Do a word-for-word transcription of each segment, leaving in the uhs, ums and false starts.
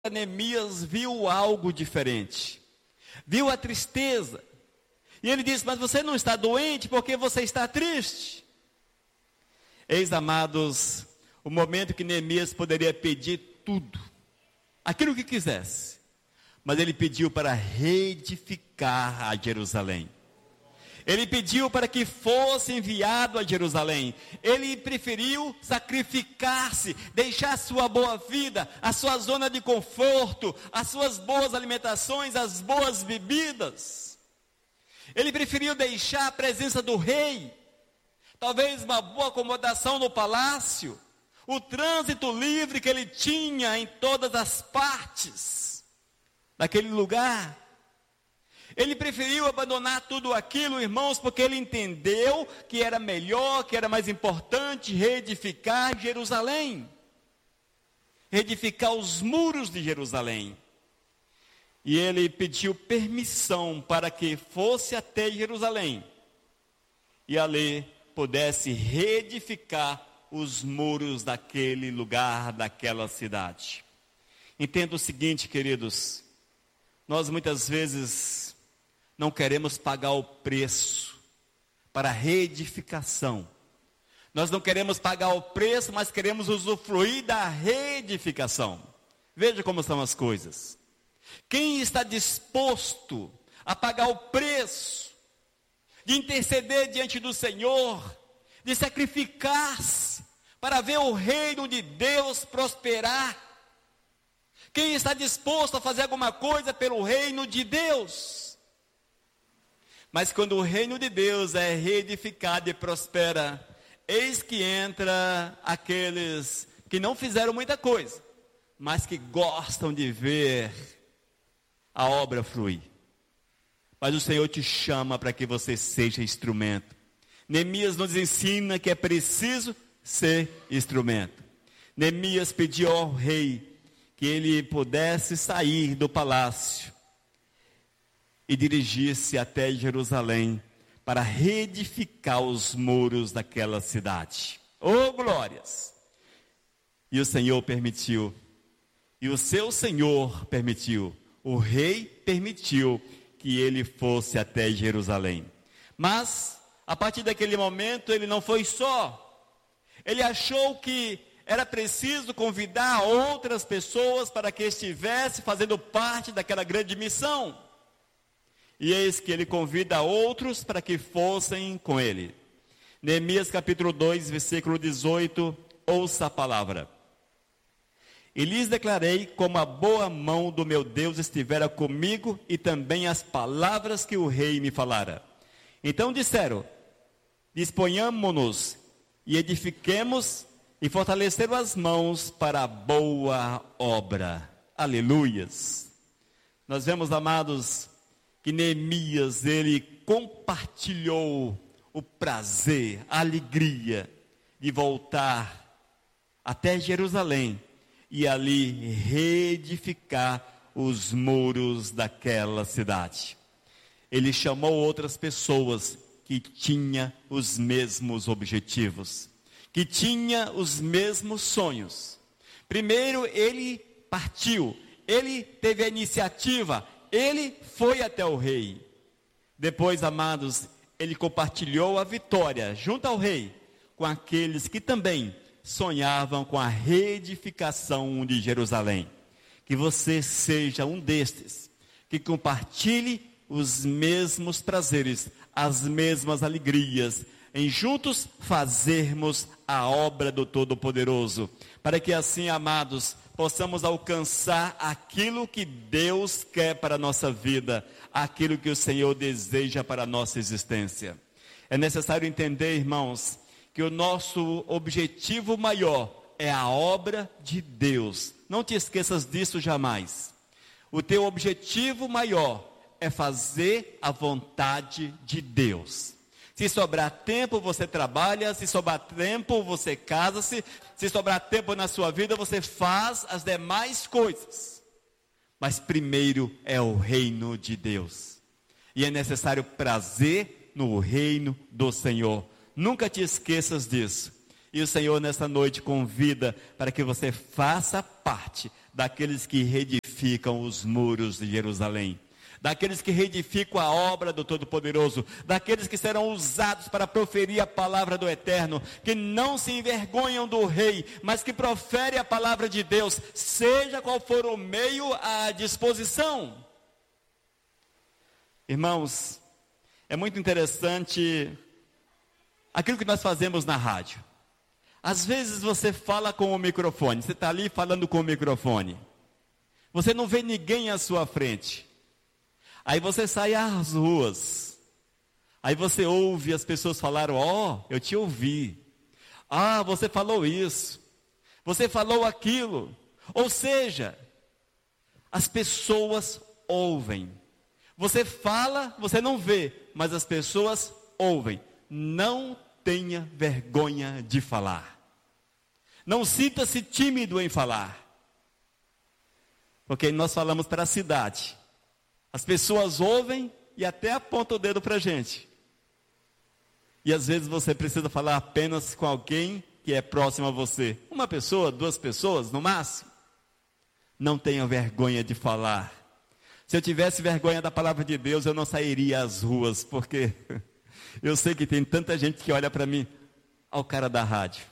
Neemias viu algo diferente, viu a tristeza, e ele disse: mas você não está doente porque você está triste. Eis, amados, o momento que Neemias poderia pedir tudo, aquilo que quisesse, mas ele pediu para reedificar a Jerusalém. Ele pediu para que fosse enviado a Jerusalém. Ele preferiu sacrificar-se, deixar sua boa vida, a sua zona de conforto, as suas boas alimentações, as boas bebidas. Ele preferiu deixar a presença do rei, talvez uma boa acomodação no palácio, o trânsito livre que ele tinha em todas as partes daquele lugar. Ele preferiu abandonar tudo aquilo, irmãos, porque ele entendeu que era melhor, que era mais importante reedificar Jerusalém, reedificar os muros de Jerusalém. E ele pediu permissão para que fosse até Jerusalém e ali pudesse reedificar os muros daquele lugar, daquela cidade. Entenda o seguinte, queridos, nós muitas vezes não queremos pagar o preço para a reedificação. Nós não queremos pagar o preço, mas queremos usufruir da reedificação. Veja como são as coisas. Quem está disposto a pagar o preço, de interceder diante do Senhor, de sacrificar-se para ver o reino de Deus prosperar? Quem está disposto a fazer alguma coisa pelo reino de Deus? Mas quando o reino de Deus é reedificado e prospera, eis que entra aqueles que não fizeram muita coisa, mas que gostam de ver a obra fluir. Mas o Senhor te chama para que você seja instrumento. Neemias nos ensina que é preciso ser instrumento. Neemias pediu ao rei que ele pudesse sair do palácio e dirigir-se até Jerusalém para reedificar os muros daquela cidade. Oh, glórias! E o Senhor permitiu, e o seu Senhor permitiu, o rei permitiu que ele fosse até Jerusalém. Mas, a partir daquele momento, ele não foi só. Ele achou que era preciso convidar outras pessoas para que estivesse fazendo parte daquela grande missão. E eis que ele convida outros para que fossem com ele. Neemias capítulo dois, versículo dezoito, ouça a palavra. E lhes declarei como a boa mão do meu Deus estivera comigo e também as palavras que o rei me falara. Então disseram: disponhamo-nos e edifiquemos e fortaleceram as mãos para a boa obra. Aleluias. Nós vemos, amados, que Neemias, ele compartilhou o prazer, a alegria de voltar até Jerusalém e ali reedificar os muros daquela cidade. Ele chamou outras pessoas que tinham os mesmos objetivos, que tinham os mesmos sonhos. Primeiro ele partiu, ele teve a iniciativa, ele foi até o rei. Depois, amados, ele compartilhou a vitória junto ao rei com aqueles que também sonhavam com a reedificação de Jerusalém. Que você seja um destes, que compartilhe os mesmos prazeres, as mesmas alegrias, em juntos fazermos a obra do Todo-Poderoso, para que assim, amados, possamos alcançar aquilo que Deus quer para a nossa vida, aquilo que o Senhor deseja para a nossa existência. É necessário entender, irmãos, que o nosso objetivo maior é a obra de Deus. Não te esqueças disso jamais. O teu objetivo maior é fazer a vontade de Deus. Se sobrar tempo, você trabalha. Se sobrar tempo, você casa-se. Se sobrar tempo na sua vida, você faz as demais coisas. Mas primeiro é o reino de Deus. E é necessário prazer no reino do Senhor. Nunca te esqueças disso. E o Senhor nessa noite convida para que você faça parte daqueles que reedificam os muros de Jerusalém, daqueles que reedificam a obra do Todo-Poderoso, daqueles que serão usados para proferir a palavra do Eterno, que não se envergonham do Rei, mas que proferem a palavra de Deus, seja qual for o meio à disposição. Irmãos, é muito interessante aquilo que nós fazemos na rádio. Às vezes você fala com o microfone, você está ali falando com o microfone, você não vê ninguém à sua frente, aí você sai às ruas, aí você ouve as pessoas falarem, ó, oh, eu te ouvi, ah, você falou isso, você falou aquilo, ou seja, as pessoas ouvem, você fala, você não vê, mas as pessoas ouvem. Não tenha vergonha de falar. Não sinta-se tímido em falar. Porque nós falamos para a cidade. As pessoas ouvem e até apontam o dedo para a gente. E às vezes você precisa falar apenas com alguém que é próximo a você. Uma pessoa, duas pessoas, no máximo. Não tenha vergonha de falar. Se eu tivesse vergonha da palavra de Deus, eu não sairia às ruas, porque eu sei que tem tanta gente que olha para mim, olha o cara da rádio.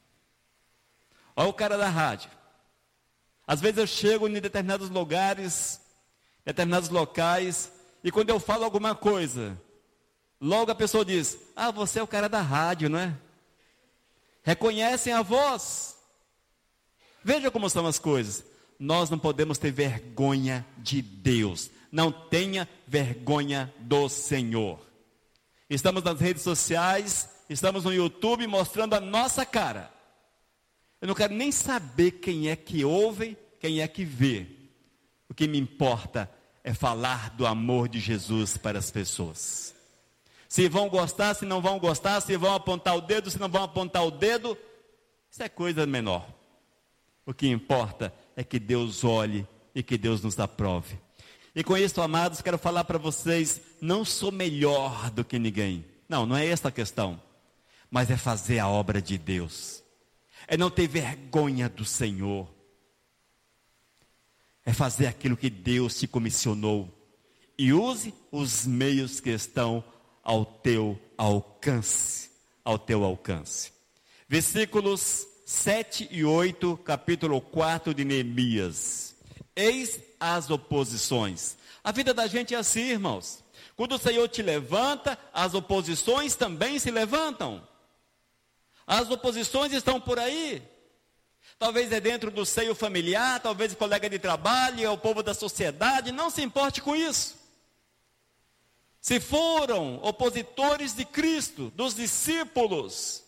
Olha o cara da rádio. Às vezes eu chego em determinados lugares, determinados locais, e quando eu falo alguma coisa, logo a pessoa diz, ah, você é o cara da rádio, não é? Reconhecem a voz. Veja como são as coisas. Nós não podemos ter vergonha de Deus. Não tenha vergonha do Senhor. Estamos nas redes sociais, estamos no YouTube mostrando a nossa cara. Eu não quero nem saber quem é que ouve, quem é que vê. O que me importa é falar do amor de Jesus para as pessoas. Se vão gostar, se não vão gostar, se vão apontar o dedo, se não vão apontar o dedo, isso é coisa menor. O que importa é que Deus olhe e que Deus nos aprove. E com isso, amados, quero falar para vocês, não sou melhor do que ninguém. Não, não é essa a questão. Mas é fazer a obra de Deus. É não ter vergonha do Senhor. É fazer aquilo que Deus te comissionou. E use os meios que estão ao teu alcance. Ao teu alcance. Versículos sete e oito, capítulo quatro de Neemias. Eis as oposições. A vida da gente é assim, irmãos. Quando o Senhor te levanta, as oposições também se levantam. As oposições estão por aí. Talvez é dentro do seio familiar, talvez colega de trabalho, é o povo da sociedade, não se importe com isso. Se foram opositores de Cristo, dos discípulos,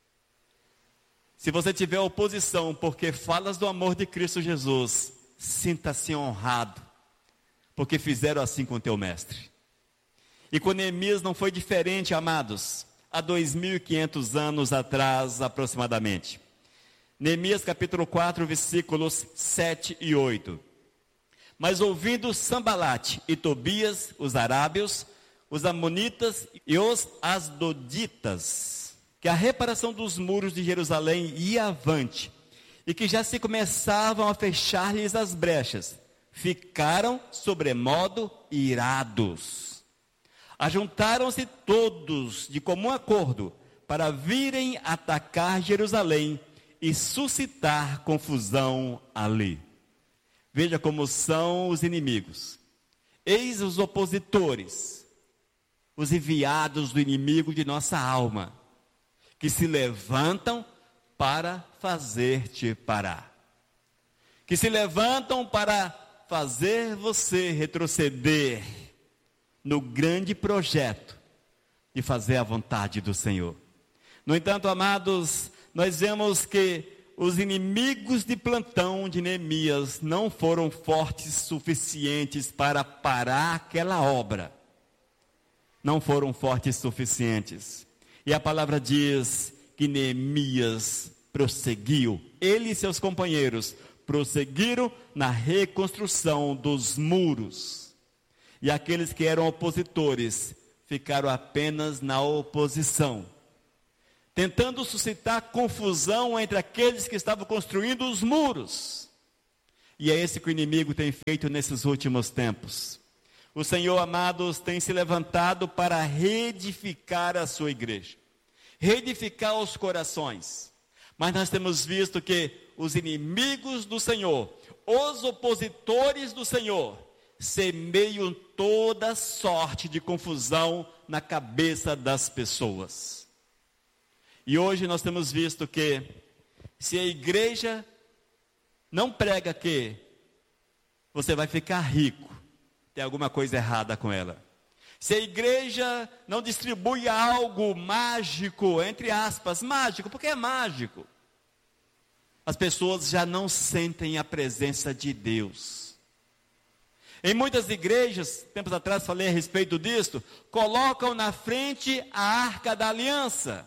se você tiver oposição porque falas do amor de Cristo Jesus, sinta-se honrado, porque fizeram assim com o teu mestre. E com Neemias não foi diferente, amados, há dois mil e quinhentos anos atrás aproximadamente. Neemias capítulo quatro, versículos sete e oito. Mas ouvindo Sambalate e Tobias, os arábios, os amonitas e os asdoditas, que a reparação dos muros de Jerusalém ia avante, e que já se começavam a fechar-lhes as brechas, ficaram sobremodo irados. Ajuntaram-se todos de comum acordo para virem atacar Jerusalém e suscitar confusão ali. Veja como são os inimigos. Eis os opositores, os enviados do inimigo de nossa alma, que se levantam para fazer-te parar. Que se levantam para fazer você retroceder no grande projeto de fazer a vontade do Senhor. No entanto, amados, nós vemos que os inimigos de plantão de Neemias não foram fortes suficientes para parar aquela obra. Não foram fortes suficientes. E a palavra diz que Neemias prosseguiu. Ele e seus companheiros prosseguiram na reconstrução dos muros. E aqueles que eram opositores ficaram apenas na oposição. tentando suscitar confusão entre aqueles que estavam construindo os muros. E é isso que o inimigo tem feito nesses últimos tempos. O Senhor, amados, tem se levantado para reedificar a sua igreja, reedificar os corações. Mas nós temos visto que os inimigos do Senhor, os opositores do Senhor, semeiam toda sorte de confusão na cabeça das pessoas. E hoje nós temos visto que, se a igreja não prega que você vai ficar rico, tem alguma coisa errada com ela. Se a igreja não distribui algo mágico, entre aspas, mágico, porque é mágico, as pessoas já não sentem a presença de Deus. Em muitas igrejas, tempos atrás falei a respeito disso, colocam na frente a arca da aliança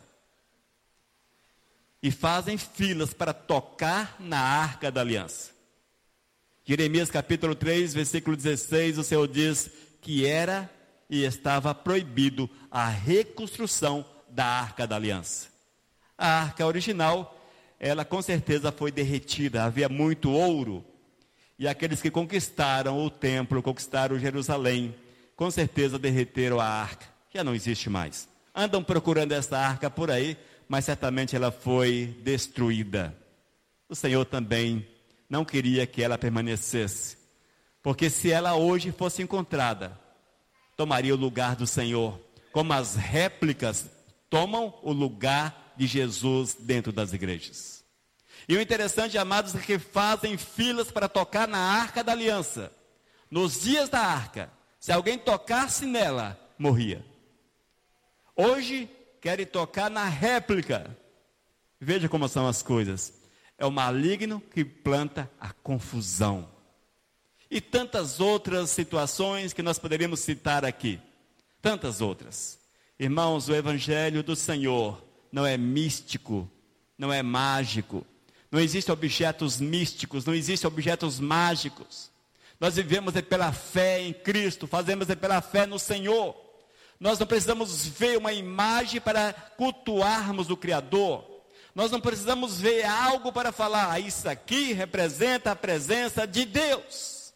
e fazem filas para tocar na arca da aliança. Jeremias capítulo três, versículo dezesseis, o Senhor diz que era e estava proibido a reconstrução da arca da aliança. A arca original, ela com certeza foi derretida, havia muito ouro, e aqueles que conquistaram o templo, conquistaram Jerusalém, com certeza derreteram a arca, já não existe mais. Andam procurando essa arca por aí, mas certamente ela foi destruída. O Senhor também não queria que ela permanecesse, porque se ela hoje fosse encontrada, tomaria o lugar do Senhor, como as réplicas tomam o lugar de Jesus dentro das igrejas. E o interessante, amados, é que fazem filas para tocar na arca da aliança. Nos dias da arca, se alguém tocasse nela, morria. Hoje, querem tocar na réplica. Veja como são as coisas. É o maligno que planta a confusão. E tantas outras situações que nós poderíamos citar aqui. Tantas outras. Irmãos, o Evangelho do Senhor não é místico, não é mágico. Não existem objetos místicos, não existem objetos mágicos. Nós vivemos é pela fé em Cristo, fazemos é pela fé no Senhor. Nós não precisamos ver uma imagem para cultuarmos o Criador. Nós não precisamos ver algo para falar, ah, isso aqui representa a presença de Deus.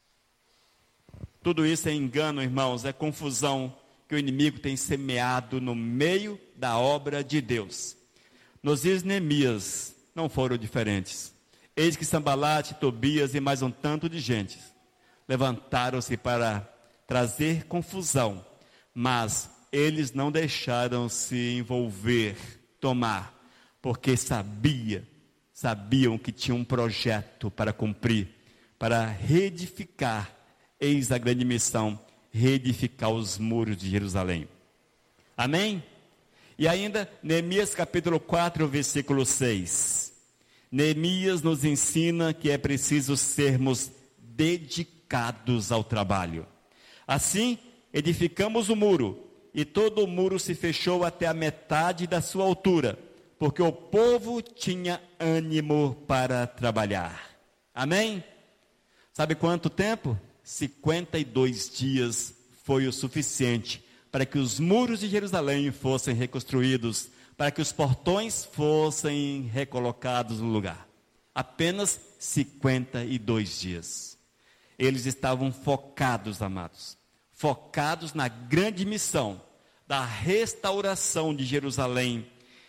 Tudo isso é engano, irmãos, é confusão que o inimigo tem semeado no meio da obra de Deus. Nos dias de Neemias, não foram diferentes. Eis que Sambalate, Tobias e mais um tanto de gente levantaram-se para trazer confusão, mas eles não deixaram se envolver, tomar, porque sabia, sabiam que tinha um projeto para cumprir, para reedificar, eis a grande missão, reedificar os muros de Jerusalém. Amém? E ainda, Neemias capítulo quatro, versículo seis. Neemias nos ensina que é preciso sermos dedicados ao trabalho. Assim, edificamos o muro, e todo o muro se fechou até a metade da sua altura, porque o povo tinha ânimo para trabalhar. Amém? Sabe quanto tempo? cinquenta e dois dias foi o suficiente para que os muros de Jerusalém fossem reconstruídos, para que os portões fossem recolocados no lugar. Apenas cinquenta e dois dias. Eles estavam focados, amados, focados na grande missão da restauração de Jerusalém,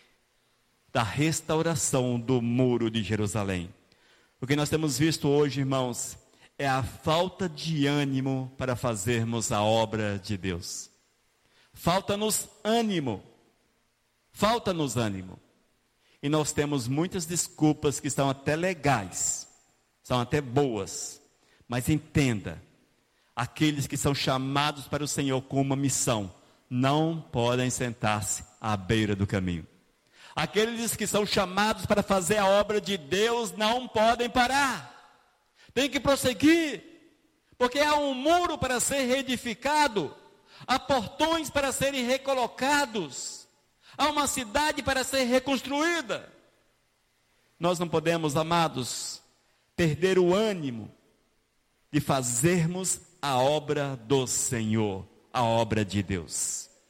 da restauração do muro de Jerusalém. O que nós temos visto hoje, irmãos, é a falta de ânimo para fazermos a obra de Deus. Falta-nos ânimo. Falta-nos ânimo. E nós temos muitas desculpas que são até legais, são até boas. Mas entenda, aqueles que são chamados para o Senhor com uma missão, não podem sentar-se à beira do caminho. Aqueles que são chamados para fazer a obra de Deus, não podem parar. Tem que prosseguir, porque há um muro para ser reedificado, há portões para serem recolocados, há uma cidade para ser reconstruída. Nós não podemos, amados, perder o ânimo de fazermos a obra do Senhor, a obra de Deus.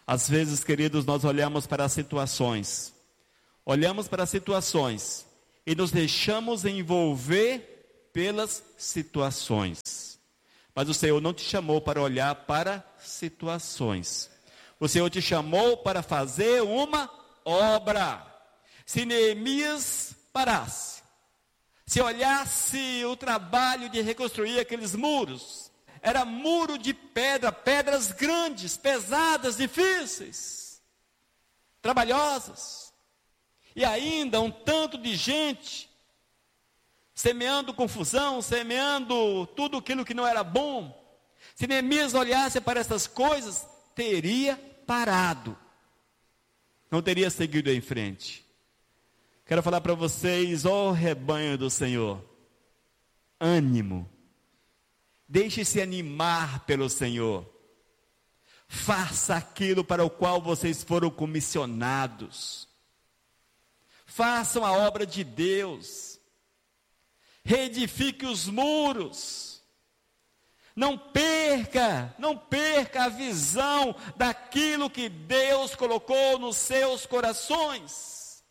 Às vezes, queridos, nós olhamos para as situações, olhamos para as situações e nos deixamos envolver pelas situações. Mas o Senhor não te chamou para olhar para situações. O Senhor te chamou para fazer uma obra. Se Neemias parasse, se olhasse o trabalho de reconstruir aqueles muros, era muro de pedra, pedras grandes, pesadas, difíceis, trabalhosas. E ainda um tanto de gente semeando confusão, semeando tudo aquilo que não era bom. Se Neemias olhasse para essas coisas, teria parado, não teria seguido em frente. Quero falar para vocês, ó rebanho do Senhor, ânimo, deixe-se animar pelo Senhor, faça aquilo para o qual vocês foram comissionados, façam a obra de Deus, reedifique os muros, não perca, não perca a visão daquilo que Deus colocou nos seus corações.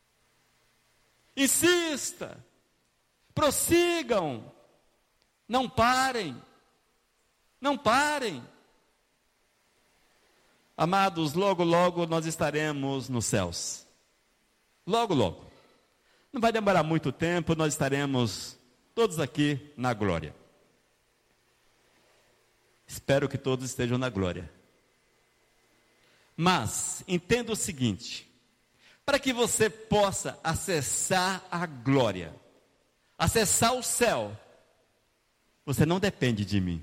Insista, prossigam, não parem, não parem. Amados, logo, logo nós estaremos nos céus. Logo, logo. Não vai demorar muito tempo, nós estaremos todos aqui na glória. Espero que todos estejam na glória. Mas, entenda o seguinte, para que você possa acessar a glória, acessar o céu, você não depende de mim.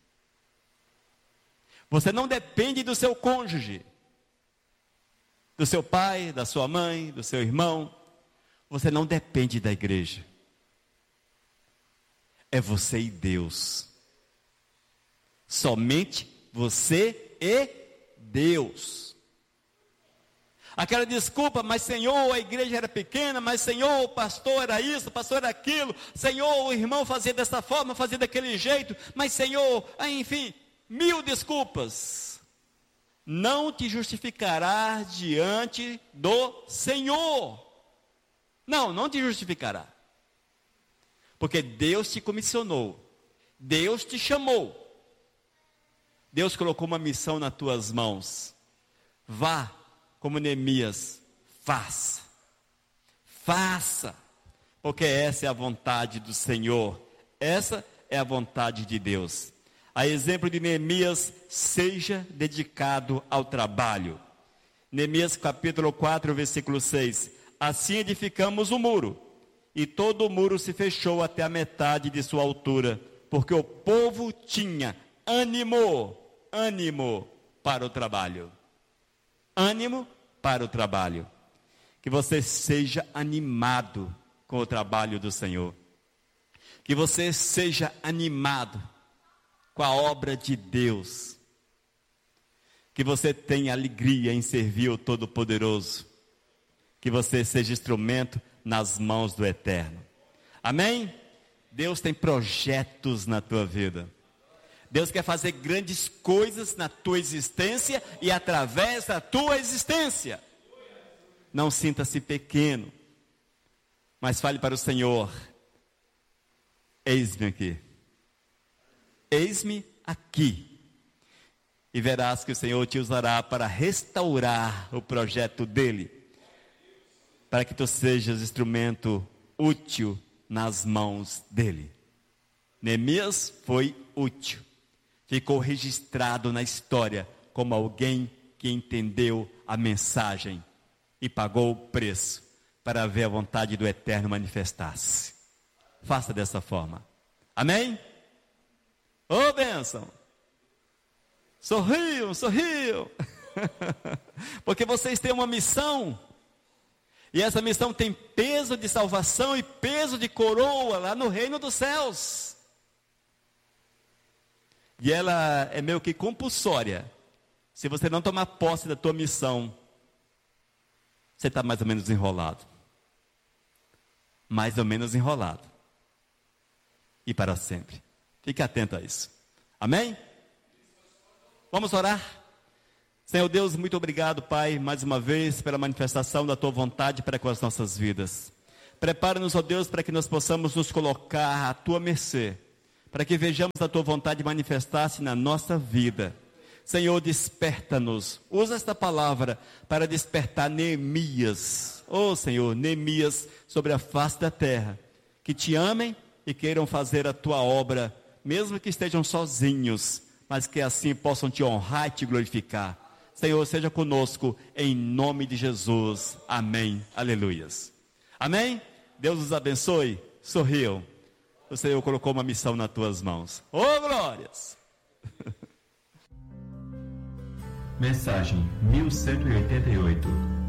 Você não depende do seu cônjuge, do seu pai, da sua mãe, do seu irmão. Você não depende da igreja. É você e Deus. Somente você e Deus. Aquela desculpa, mas Senhor, a igreja era pequena, mas Senhor, o pastor era isso, o pastor era aquilo, Senhor, o irmão fazia dessa forma, fazia daquele jeito, mas Senhor, enfim, mil desculpas. Não te justificará diante do Senhor. Não, não te justificará. Porque Deus te comissionou, Deus te chamou. Deus colocou uma missão nas tuas mãos. Vá, como Neemias, faça. Faça. Porque essa é a vontade do Senhor. Essa é a vontade de Deus. A exemplo de Neemias, seja dedicado ao trabalho. Neemias capítulo quatro, versículo seis. Assim edificamos o muro, e todo o muro se fechou até a metade de sua altura, porque o povo tinha ânimo, ânimo para o trabalho. Ânimo para o trabalho. Que você seja animado com o trabalho do Senhor. Que você seja animado com a obra de Deus. Que você tenha alegria em servir o Todo-Poderoso. Que você seja instrumento nas mãos do Eterno. Amém? Deus tem projetos na tua vida. Deus quer fazer grandes coisas na tua existência e através da tua existência. Não sinta-se pequeno, mas fale para o Senhor: eis-me aqui. Eis-me aqui. E verás que o Senhor te usará para restaurar o projeto dele, para que tu sejas instrumento útil nas mãos dele. Neemias foi útil. Ficou registrado na história como alguém que entendeu a mensagem e pagou o preço para ver a vontade do Eterno manifestar-se. Faça dessa forma. Amém? Ô, oh, bênção! Sorriam, sorriam! Porque vocês têm uma missão. E essa missão tem peso de salvação e peso de coroa lá no reino dos céus. E ela é meio que compulsória. Se você não tomar posse da tua missão, você está mais ou menos enrolado. Mais ou menos enrolado. E para sempre. Fique atento a isso. Amém? Vamos orar? Senhor Deus, muito obrigado, Pai, mais uma vez, pela manifestação da Tua vontade para com as nossas vidas. Prepara-nos, ó Deus, para que nós possamos nos colocar à Tua mercê, para que vejamos a Tua vontade manifestar-se na nossa vida. Senhor, desperta-nos. Usa esta palavra para despertar Neemias. Oh, Senhor, Neemias sobre a face da terra, que Te amem e queiram fazer a Tua obra, mesmo que estejam sozinhos, mas que assim possam Te honrar e Te glorificar. Senhor, seja conosco, em nome de Jesus. Amém. Aleluias. Amém? Deus os abençoe. Sorriam. O Senhor colocou uma missão nas tuas mãos. Oh, glórias! Mensagem mil cento e oitenta e oito.